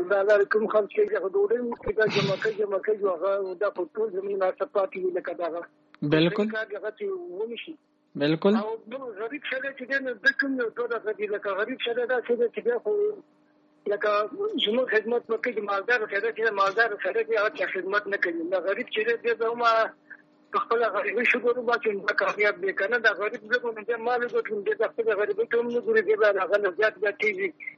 مالدار کوم خلک چې ډوډۍ کې جمع کوي هغه د ټول زمين ناڅپاتي لکه دا بالکل هغه چې ونشي بالکل او نو غریب شته چې د کوم یو ډول غریب لکه غریب شته دا چې خو لکه زموږ خدمت وکړي مالدار سره چې مالدار سره چې خدمت نه کوي دا غریب چې دې زما خپل غریب شګورو باندې کامیاب دي کنه دا غریب زګو نه مال ګټون دي خپل غریب ټول نه ګوري دی هغه نه زیات غټي